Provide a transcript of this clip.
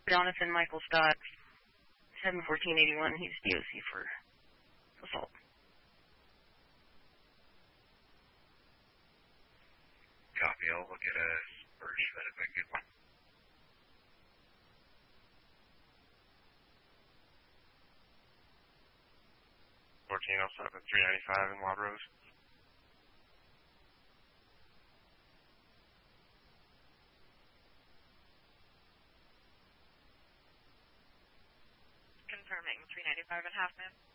Jonathan Michael Scott, 71481. He's DOC for assault. Copy. I'll look at a search for that if I get one. $1407-395 in Wild Rose. Confirming 395 and Halfman.